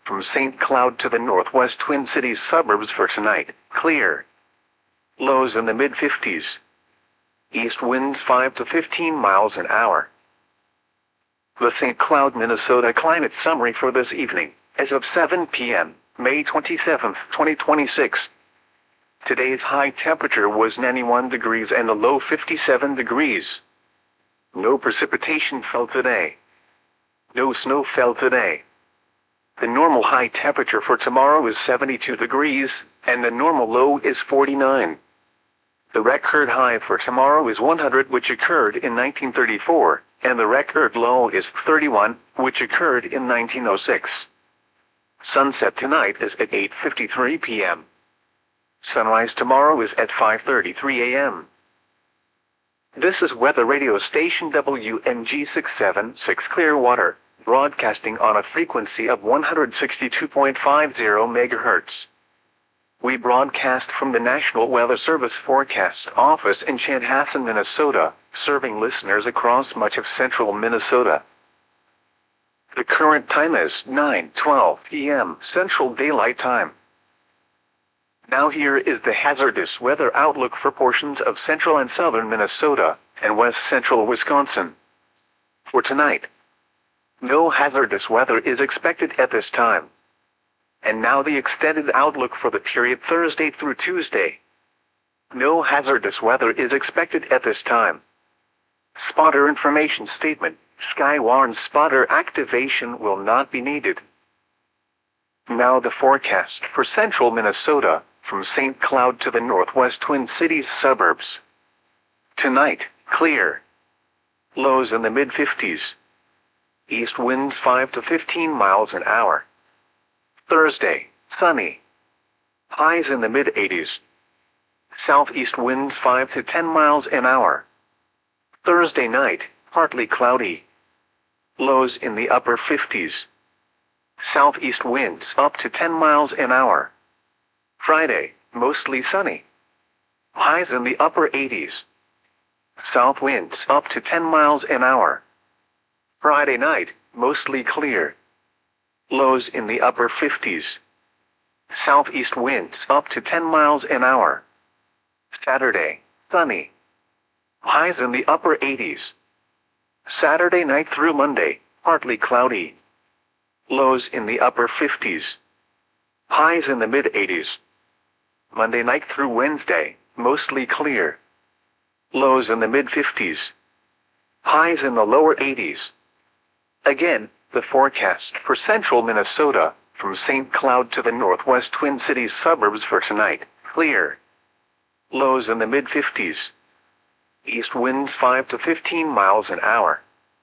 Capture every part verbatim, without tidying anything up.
from Saint Cloud to the northwest Twin Cities suburbs for tonight, clear. Lows in the mid fifties. East winds five to fifteen miles an hour. The Saint Cloud, Minnesota climate summary for this evening, as of seven p m, May twenty-seventh, twenty twenty-six. Today's high temperature was ninety-one degrees and the low fifty-seven degrees. No precipitation fell today. No snow fell today. The normal high temperature for tomorrow is seventy-two degrees, and the normal low is forty-nine. The record high for tomorrow is one hundred, which occurred in nineteen thirty-four, and the record low is thirty-one, which occurred in nineteen oh six. Sunset tonight is at eight fifty-three p m Sunrise tomorrow is at five thirty-three a m This is weather radio station W N G six seven six Clearwater, broadcasting on a frequency of one hundred sixty-two point five zero megahertz. We broadcast from the National Weather Service Forecast Office in Chanhassen, Minnesota, serving listeners across much of central Minnesota. The current time is nine twelve p m Central Daylight Time. Now here is the hazardous weather outlook for portions of central and southern Minnesota, and west central Wisconsin. For tonight, no hazardous weather is expected at this time. And now the extended outlook for the period Thursday through Tuesday. No hazardous weather is expected at this time. Spotter information statement: Sky warns spotter activation will not be needed. Now the forecast for central Minnesota, from Saint Cloud to the northwest Twin Cities suburbs. Tonight, clear. Lows in the mid fifties. East winds five to fifteen miles an hour. Thursday, sunny. Highs in the mid eighties. Southeast winds five to ten miles an hour. Thursday night, partly cloudy. Lows in the upper fifties. Southeast winds up to ten miles an hour. Friday, mostly sunny. Highs in the upper eighties. South winds up to ten miles an hour. Friday night, mostly clear. Lows in the upper fifties. Southeast winds up to ten miles an hour. Saturday, sunny. Highs in the upper eighties. Saturday night through Monday, partly cloudy. Lows in the upper fifties. Highs in the mid eighties. Monday night through Wednesday, mostly clear. Lows in the mid fifties. Highs in the lower eighties. Again, the forecast for central Minnesota, from Saint Cloud to the northwest Twin Cities suburbs for tonight, clear. Lows in the mid fifties. East winds five to fifteen miles an hour.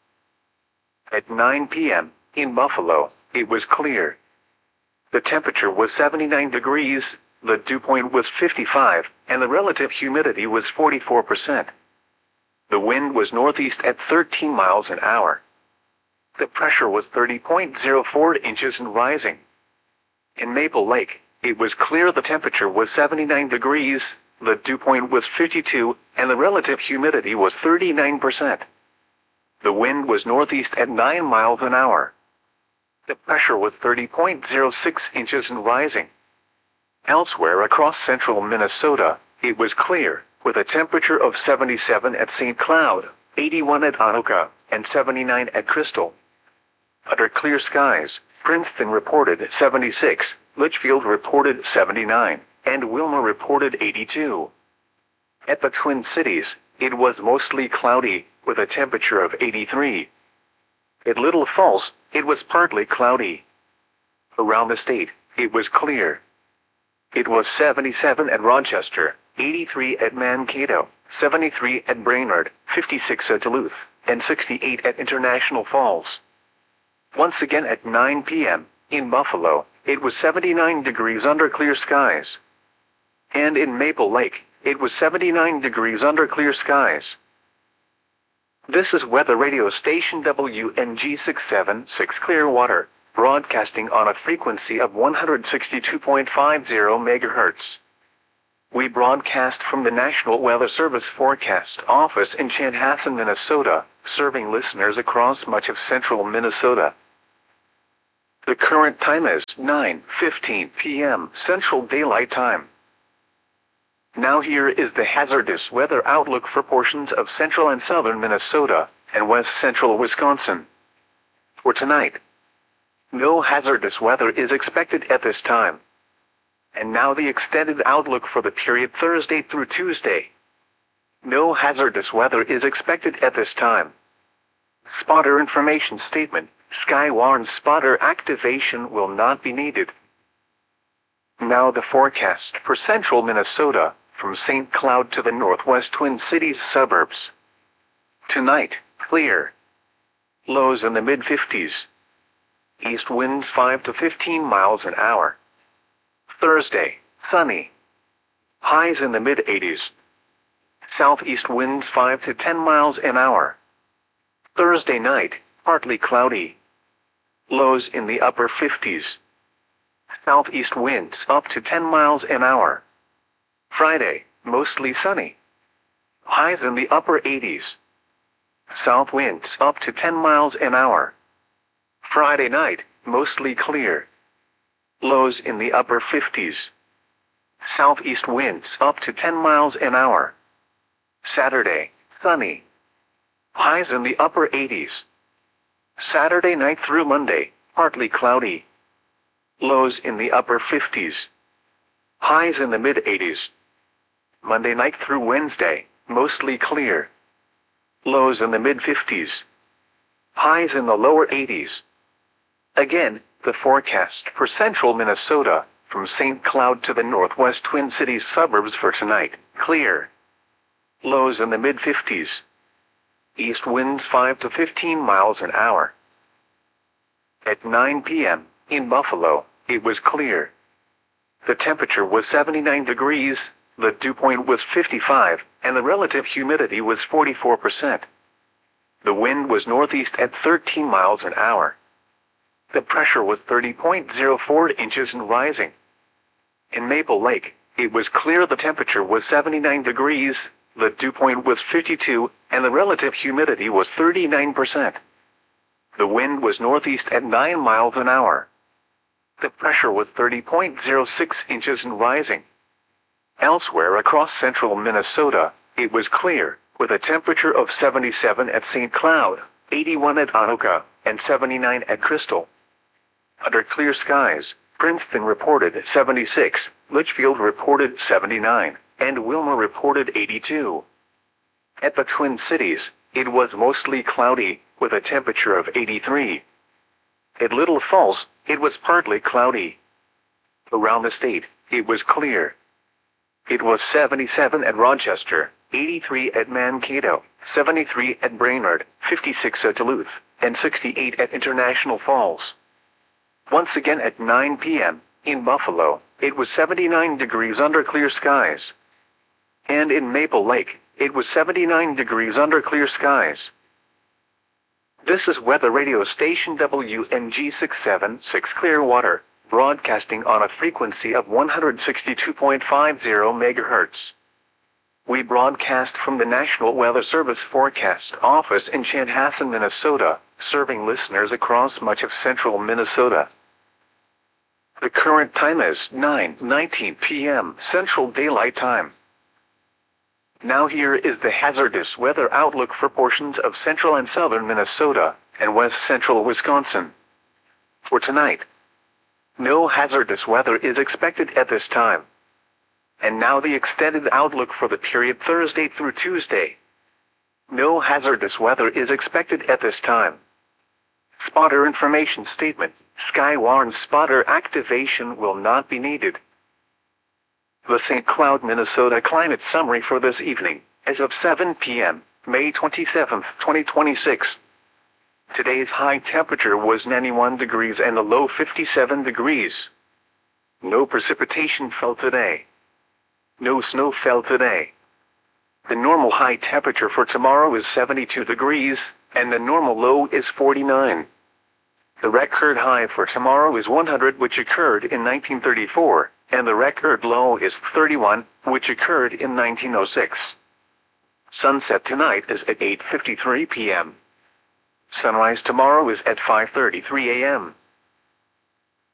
At nine p m, in Buffalo, it was clear. The temperature was seventy-nine degrees, the dew point was fifty-five, and the relative humidity was forty-four percent. The wind was northeast at thirteen miles an hour. The pressure was thirty point zero four inches and rising. In Maple Lake, it was clear. The temperature was seventy-nine degrees, the dew point was fifty-two, and the relative humidity was thirty-nine percent. The wind was northeast at nine miles an hour. The pressure was thirty point zero six inches and rising. Elsewhere across central Minnesota, it was clear, with a temperature of seventy-seven at Saint Cloud, eighty-one at Anoka, and seventy-nine at Crystal. Under clear skies, Princeton reported seventy-six, Litchfield reported seventy-nine, and Wilmer reported eighty-two. At the Twin Cities, it was mostly cloudy, with a temperature of eighty-three. At Little Falls, it was partly cloudy. Around the state, it was clear. It was seventy-seven at Rochester, eighty-three at Mankato, seventy-three at Brainerd, fifty-six at Duluth, and sixty-eight at International Falls. Once again at nine p m, in Buffalo, it was seventy-nine degrees under clear skies. And in Maple Lake, it was seventy-nine degrees under clear skies. This is weather radio station W N G six seven six Clearwater, broadcasting on a frequency of one hundred sixty-two point five zero megahertz. We broadcast from the National Weather Service Forecast Office in Chanhassen, Minnesota, serving listeners across much of central Minnesota. The current time is nine fifteen p m Central Daylight Time. Now here is the hazardous weather outlook for portions of central and southern Minnesota and west central Wisconsin. For tonight, no hazardous weather is expected at this time. And now the extended outlook for the period Thursday through Tuesday. No hazardous weather is expected at this time. Spotter information statement. Skywarn spotter activation will not be needed. Now the forecast for central Minnesota, from Saint Cloud to the northwest Twin Cities suburbs. Tonight, clear. Lows in the mid fifties. East winds five to fifteen miles an hour. Thursday, sunny. Highs in the mid eighties. Southeast winds five to ten miles an hour. Thursday night, partly cloudy. Lows in the upper fifties. Southeast winds up to ten miles an hour. Friday, mostly sunny. Highs in the upper eighties. South winds up to ten miles an hour. Friday night, mostly clear. Lows in the upper fifties. Southeast winds up to ten miles an hour. Saturday, sunny. Highs in the upper eighties. Saturday night through Monday, partly cloudy. Lows in the upper fifties. Highs in the mid eighties. Monday night through Wednesday, mostly clear. Lows in the mid fifties. Highs in the lower eighties. Again, the forecast for central Minnesota, from Saint Cloud to the northwest Twin Cities suburbs for tonight, clear. Lows in the mid fifties. East winds five to fifteen miles an hour. At nine p m, in Buffalo, it was clear. The temperature was seventy-nine degrees, the dew point was fifty-five, and the relative humidity was forty-four percent. The wind was northeast at thirteen miles an hour. The pressure was thirty point zero four inches and rising. In Maple Lake, it was clear the temperature was seventy-nine degrees, the dew point was fifty-two, and the relative humidity was thirty-nine percent. The wind was northeast at nine miles an hour. The pressure was thirty point zero six inches and rising. Elsewhere across central Minnesota, it was clear, with a temperature of seventy-seven at Saint Cloud, eighty-one at Anoka, and seventy-nine at Crystal. Under clear skies, Princeton reported seventy-six, Litchfield reported seventy-nine, and Wilma reported eighty-two. At the Twin Cities, it was mostly cloudy, with a temperature of eighty-three. At Little Falls, it was partly cloudy. Around the state, it was clear. It was seventy-seven at Rochester, eighty-three at Mankato, seventy-three at Brainerd, fifty-six at Duluth, and sixty-eight at International Falls. Once again at nine p m, in Buffalo, it was seventy-nine degrees under clear skies. And in Maple Lake, it was seventy-nine degrees under clear skies. This is weather radio station W N G six seven six Clearwater, broadcasting on a frequency of one hundred sixty-two point five zero megahertz. We broadcast from the National Weather Service Forecast Office in Chanhassen, Minnesota, serving listeners across much of central Minnesota. The current time is nine nineteen p m Central Daylight Time. Now here is the hazardous weather outlook for portions of central and southern Minnesota and west central Wisconsin. For tonight, no hazardous weather is expected at this time. And now the extended outlook for the period Thursday through Tuesday. No hazardous weather is expected at this time. Spotter information statement. Skywarn spotter activation will not be needed. The Saint Cloud, Minnesota climate summary for this evening, as of seven p m, May twenty-seventh, twenty twenty-six. Today's high temperature was ninety-one degrees and the low fifty-seven degrees. No precipitation fell today. No snow fell today. The normal high temperature for tomorrow is seventy-two degrees, and the normal low is forty-nine. The record high for tomorrow is one hundred, which occurred in nineteen thirty-four, and the record low is thirty-one, which occurred in nineteen oh six. Sunset tonight is at eight fifty-three p m Sunrise tomorrow is at five thirty-three a m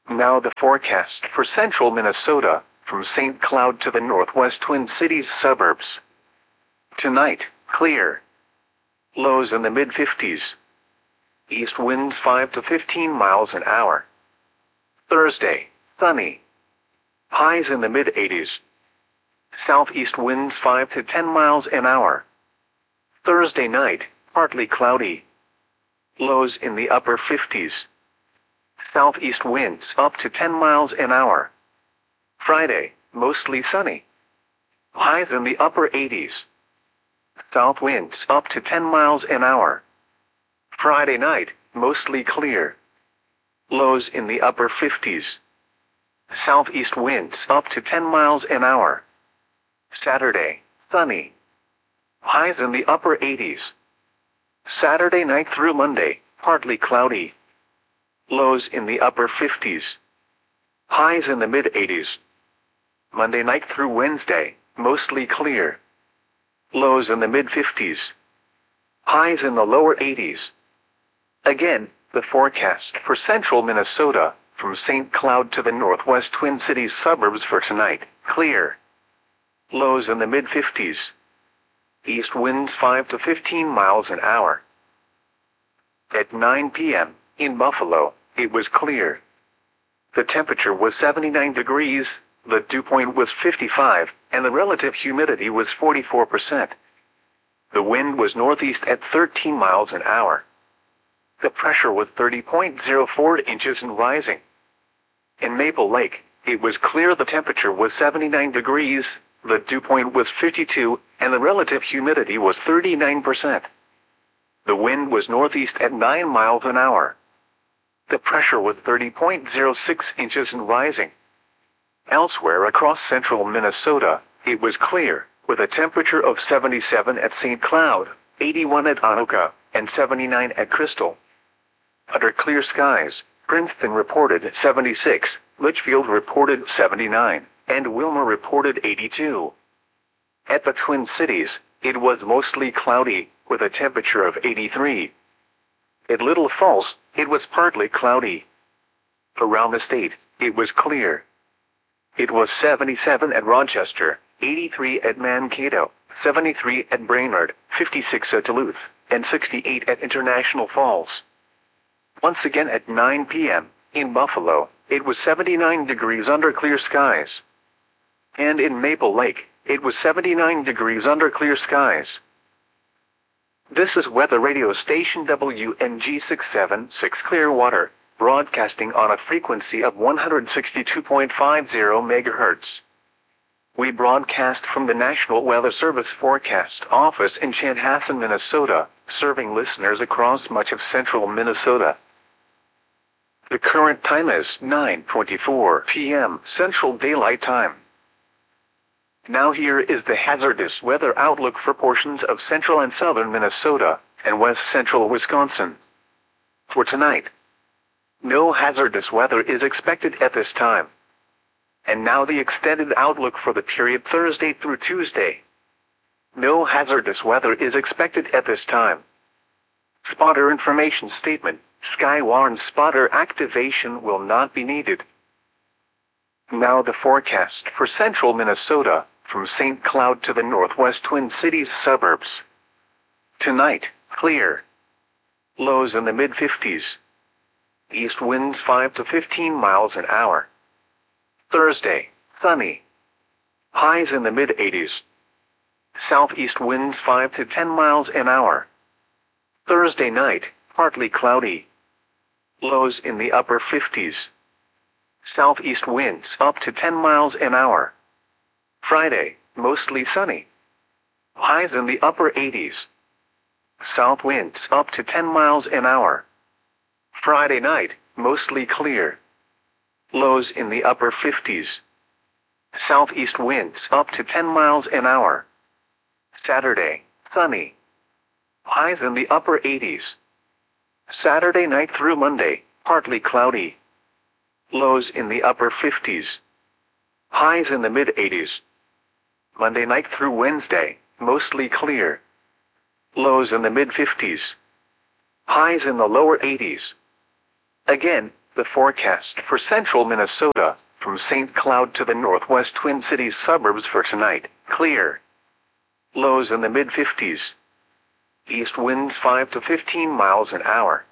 Now the forecast for central Minnesota, from Saint Cloud to the northwest Twin Cities suburbs. Tonight, clear. Lows in the mid fifties. East winds five to fifteen miles an hour. Thursday, sunny. Highs in the mid eighties. Southeast winds five to ten miles an hour. Thursday night, partly cloudy. Lows in the upper fifties. Southeast winds up to ten miles an hour. Friday, mostly sunny. Highs in the upper eighties. South winds up to ten miles an hour. Friday night, mostly clear. Lows in the upper fifties. Southeast winds up to ten miles an hour. Saturday, sunny. Highs in the upper eighties. Saturday night through Monday, partly cloudy. Lows in the upper fifties. Highs in the mid eighties. Monday night through Wednesday, mostly clear. Lows in the mid fifties. Highs in the lower eighties. Again, the forecast for central Minnesota, from Saint Cloud to the northwest Twin Cities suburbs for tonight, clear. Lows in the mid fifties. East winds five to fifteen miles an hour. At nine p m, in Buffalo, it was clear. The temperature was seventy-nine degrees, the dew point was fifty-five, and the relative humidity was forty-four percent. The wind was northeast at thirteen miles an hour. The pressure was thirty point zero four inches and rising. In Maple Lake, it was clear the temperature was seventy-nine degrees, the dew point was fifty-two, and the relative humidity was thirty-nine percent. The wind was northeast at nine miles an hour. The pressure was thirty point zero six inches and rising. Elsewhere across central Minnesota, it was clear, with a temperature of seventy-seven at Saint Cloud, eighty-one at Anoka, and seventy-nine at Crystal. Under clear skies, Princeton reported seventy-six, Litchfield reported seventy-nine, and Wilmer reported eighty-two. At the Twin Cities, it was mostly cloudy, with a temperature of eighty-three. At Little Falls, it was partly cloudy. Around the state, it was clear. It was seventy-seven at Rochester, eighty-three at Mankato, seventy-three at Brainerd, fifty-six at Duluth, and sixty-eight at International Falls. Once again at nine p m, in Buffalo, it was seventy-nine degrees under clear skies. And in Maple Lake, it was seventy-nine degrees under clear skies. This is weather radio station W N G six seven six Clearwater, broadcasting on a frequency of one hundred sixty-two point five zero megahertz. We broadcast from the National Weather Service Forecast Office in Chanhassen, Minnesota, serving listeners across much of central Minnesota. The current time is nine twenty-four p m Central Daylight Time. Now here is the hazardous weather outlook for portions of central and southern Minnesota, and west central Wisconsin. For tonight, no hazardous weather is expected at this time. And now the extended outlook for the period Thursday through Tuesday. No hazardous weather is expected at this time. Spotter information statement: Skywarn spotter activation will not be needed. Now the forecast for central Minnesota, from Saint Cloud to the northwest Twin Cities suburbs. Tonight, clear. Lows in the mid fifties. East winds five to fifteen miles an hour. Thursday, sunny. Highs in the mid eighties. Southeast winds five to ten miles an hour. Thursday night, partly cloudy. Lows in the upper fifties. Southeast winds up to ten miles an hour. Friday, mostly sunny. Highs in the upper eighties. South winds up to ten miles an hour. Friday night, mostly clear. Lows in the upper fifties. Southeast winds up to ten miles an hour. Saturday, sunny. Highs in the upper eighties. Saturday night through Monday, partly cloudy. Lows in the upper fifties. Highs in the mid eighties. Monday night through Wednesday, mostly clear. Lows in the mid fifties. Highs in the lower eighties. Again, The forecast for central Minnesota, from Saint Cloud to the northwest Twin Cities suburbs for tonight, clear. Lows in the mid fifties. East winds five to fifteen miles an hour.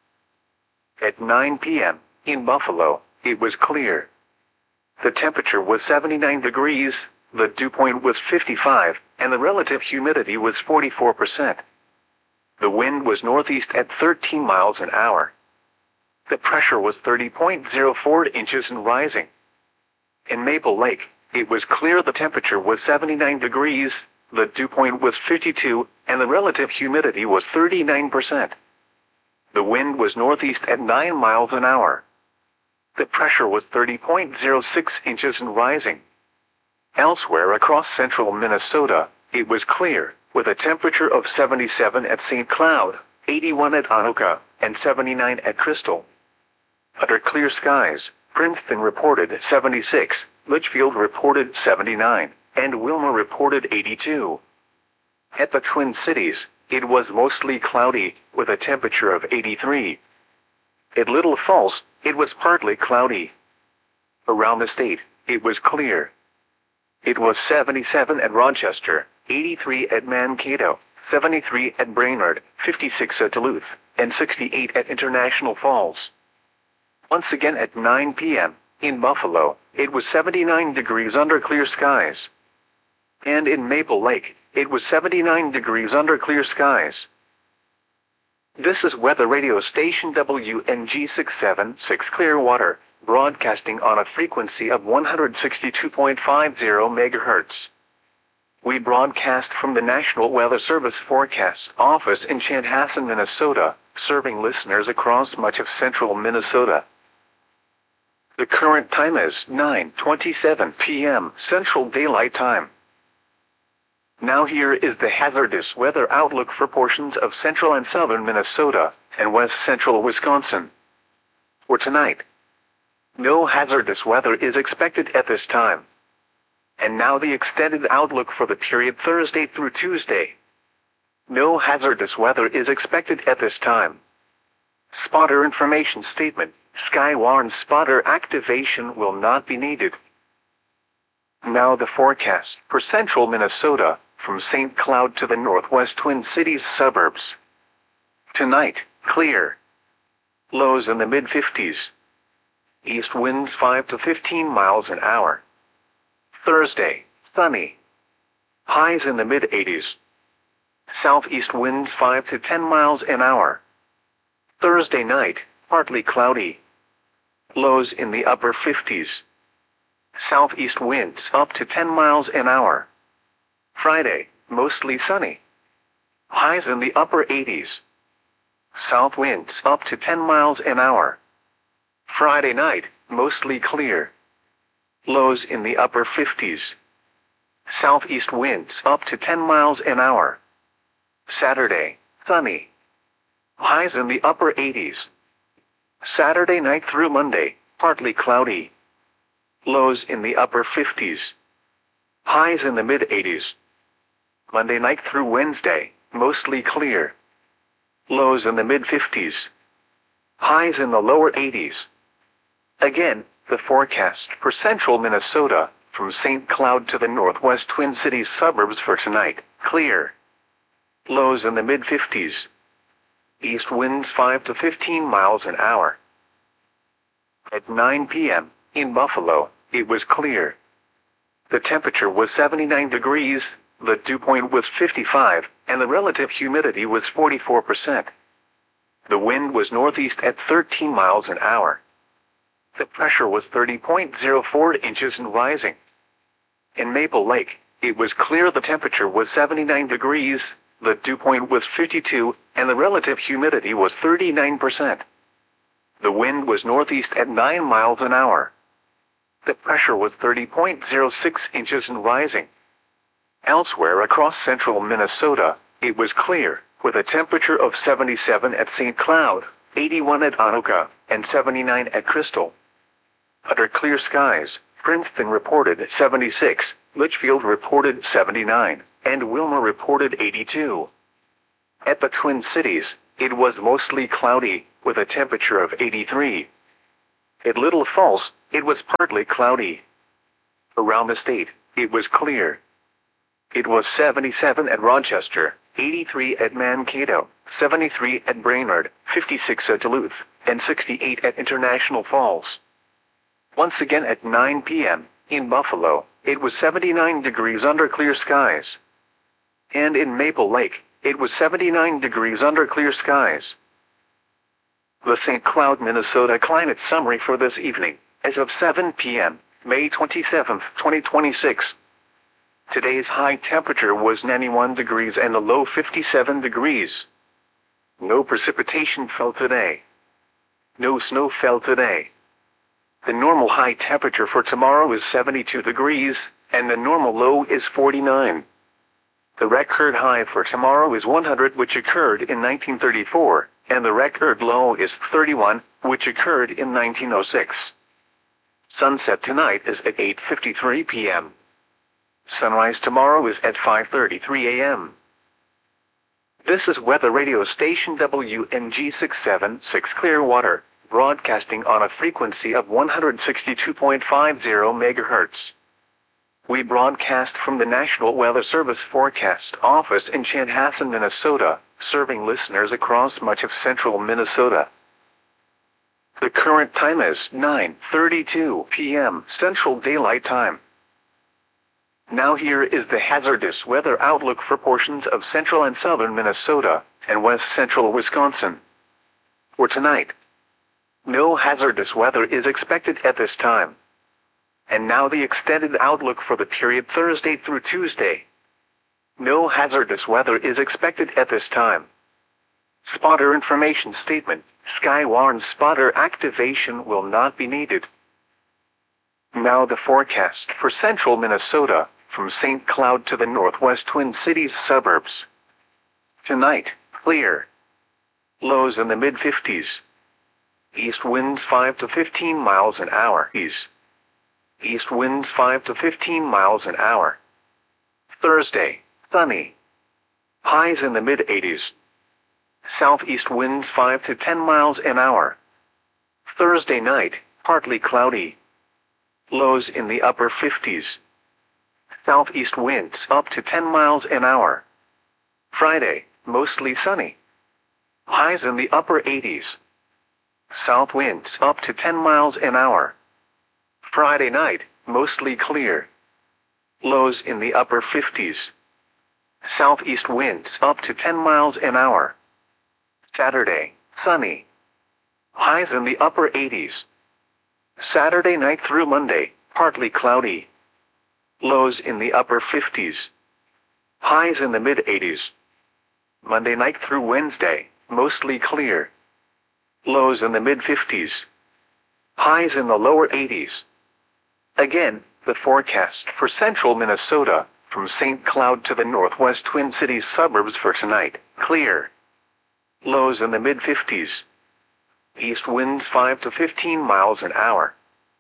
At nine p m, in Buffalo, it was clear. The temperature was seventy-nine degrees, the dew point was fifty-five, and the relative humidity was forty-four percent. The wind was northeast at thirteen miles an hour. The pressure was thirty point zero four inches and rising. In Maple Lake, it was clear. The temperature was seventy-nine degrees, the dew point was fifty-two, and the relative humidity was thirty-nine percent. The wind was northeast at nine miles an hour. The pressure was thirty point zero six inches and rising. Elsewhere across central Minnesota, it was clear, with a temperature of seventy-seven at Saint Cloud, eighty-one at Anoka, and seventy-nine at Crystal. Under clear skies, Princeton reported seventy-six, Litchfield reported seventy-nine, and Wilmer reported eighty-two. At the Twin Cities, it was mostly cloudy, with a temperature of eighty-three. At Little Falls, it was partly cloudy. Around the state, it was clear. It was seventy-seven at Rochester, eighty-three at Mankato, seventy-three at Brainerd, fifty-six at Duluth, and sixty-eight at International Falls. Once again at nine p m, in Buffalo, it was seventy-nine degrees under clear skies. And in Maple Lake, it was seventy-nine degrees under clear skies. This is weather radio station W N G six seven six Clearwater, broadcasting on a frequency of one hundred sixty-two point five zero megahertz. We broadcast from the National Weather Service Forecast Office in Chanhassen, Minnesota, serving listeners across much of central Minnesota. The current time is nine twenty-seven p m Central Daylight Time. Now here is the hazardous weather outlook for portions of central and southern Minnesota and west central Wisconsin. For tonight, no hazardous weather is expected at this time. And now the extended outlook for the period Thursday through Tuesday. No hazardous weather is expected at this time. Spotter information statement: Skywarn spotter activation will not be needed. Now the forecast for central Minnesota, from Saint Cloud to the northwest Twin Cities suburbs. Tonight, clear. Lows in the mid fifties. East winds five to fifteen miles an hour. Thursday, sunny. Highs in the mid eighties. Southeast winds five to ten miles an hour. Thursday night, partly cloudy. Lows in the upper fifties. Southeast winds up to ten miles an hour. Friday, mostly sunny. Highs in the upper eighties. South winds up to ten miles an hour. Friday night, mostly clear. Lows in the upper fifties. Southeast winds up to ten miles an hour. Saturday, sunny. Highs in the upper eighties. Saturday night through Monday, partly cloudy. Lows in the upper fifties. Highs in the mid eighties. Monday night through Wednesday, mostly clear. Lows in the mid fifties. Highs in the lower eighties. Again, the forecast for central Minnesota, from Saint Cloud to the northwest Twin Cities suburbs for tonight, clear. Lows in the mid fifties. East winds five to fifteen miles an hour. At nine p m, in Buffalo, it was clear. The temperature was seventy-nine degrees, the dew point was fifty-five, and the relative humidity was forty-four percent. The wind was northeast at thirteen miles an hour. The pressure was thirty point zero four inches and rising. In Maple Lake, it was clear. The temperature was seventy-nine degrees, the dew point was fifty-two, and the relative humidity was thirty-nine percent. The wind was northeast at nine miles an hour. The pressure was thirty point zero six inches and rising. Elsewhere across central Minnesota, it was clear, with a temperature of seventy-seven at Saint Cloud, eighty-one at Anoka, and seventy-nine at Crystal. Under clear skies, Princeton reported seventy-six, Litchfield reported seventy-nine, and Wilmer reported eighty-two. At the Twin Cities, it was mostly cloudy, with a temperature of eighty-three. At Little Falls, it was partly cloudy. Around the state, it was clear. It was seventy-seven at Rochester, eighty-three at Mankato, seventy-three at Brainerd, fifty-six at Duluth, and sixty-eight at International Falls. Once again at nine p m, in Buffalo, it was seventy-nine degrees under clear skies. And in Maple Lake, it was seventy-nine degrees under clear skies. The Saint Cloud, Minnesota climate summary for this evening, as of seven p m, May twenty-seventh, twenty twenty-six. Today's high temperature was ninety-one degrees and the low fifty-seven degrees. No precipitation fell today. No snow fell today. The normal high temperature for tomorrow is seventy-two degrees, and the normal low is forty-nine. The record high for tomorrow is one hundred, which occurred in nineteen thirty-four, and the record low is thirty-one, which occurred in nineteen oh six. Sunset tonight is at eight fifty-three p m Sunrise tomorrow is at five thirty-three a m This is weather radio station W N G six seventy-six Clearwater, broadcasting on a frequency of one hundred sixty-two point five zero megahertz. We broadcast from the National Weather Service Forecast Office in Chanhassen, Minnesota, serving listeners across much of central Minnesota. The current time is nine thirty-two p m Central Daylight Time. Now here is the hazardous weather outlook for portions of central and southern Minnesota and west central Wisconsin. For tonight, no hazardous weather is expected at this time. And now the extended outlook for the period Thursday through Tuesday. No hazardous weather is expected at this time. Spotter information statement: Skywarn spotter activation will not be needed. Now the forecast for central Minnesota, from Saint Cloud to the northwest Twin Cities suburbs. Tonight, clear. Lows in the mid fifties. East winds five to fifteen miles an hour. East. East winds five to fifteen miles an hour. Thursday, sunny. Highs in the mid eighties. Southeast winds five to ten miles an hour. Thursday night, partly cloudy. Lows in the upper fifties. Southeast winds up to ten miles an hour. Friday, mostly sunny. Highs in the upper eighties. South winds up to ten miles an hour. Friday night, mostly clear. Lows in the upper fifties. Southeast winds up to ten miles an hour. Saturday, sunny. Highs in the upper eighties. Saturday night through Monday, partly cloudy. Lows in the upper fifties. Highs in the mid eighties. Monday night through Wednesday, mostly clear. Lows in the mid fifties. Highs in the lower eighties. Again, the forecast for central Minnesota, from Saint Cloud to the northwest Twin Cities suburbs for tonight, clear. Lows in the mid fifties. East winds five to fifteen miles an hour.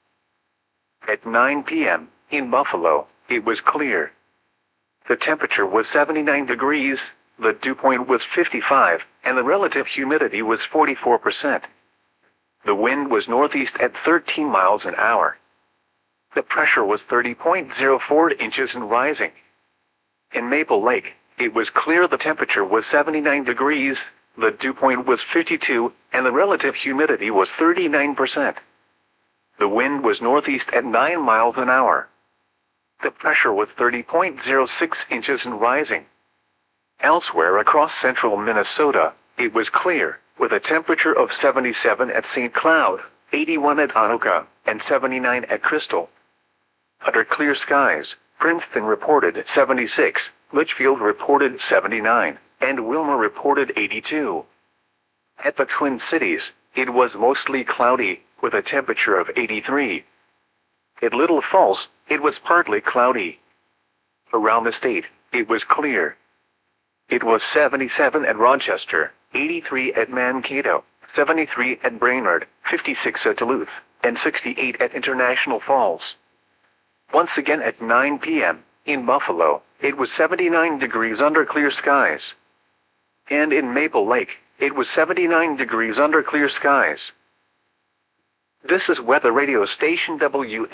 At nine p m, in Buffalo, it was clear. The temperature was seventy-nine degrees, the dew point was fifty-five, and the relative humidity was forty-four percent. The wind was northeast at thirteen miles an hour. The pressure was thirty point zero four inches and rising. In Maple Lake, it was clear. The temperature was seventy-nine degrees, the dew point was fifty-two, and the relative humidity was thirty-nine percent. The wind was northeast at nine miles an hour. The pressure was thirty point zero six inches and rising. Elsewhere across central Minnesota, it was clear, with a temperature of seventy-seven at Saint Cloud, eighty-one at Anoka, and seventy-nine at Crystal. Under clear skies, Princeton reported seventy-six, Litchfield reported seventy-nine, and Wilmer reported eighty-two. At the Twin Cities, it was mostly cloudy, with a temperature of eighty-three. At Little Falls, it was partly cloudy. Around the state, it was clear. It was seventy-seven at Rochester, eighty-three at Mankato, seventy-three at Brainerd, fifty-six at Duluth, and sixty-eight at International Falls. Once again at nine p m, in Buffalo, it was seventy-nine degrees under clear skies. And in Maple Lake, it was seventy-nine degrees under clear skies. This is weather radio station W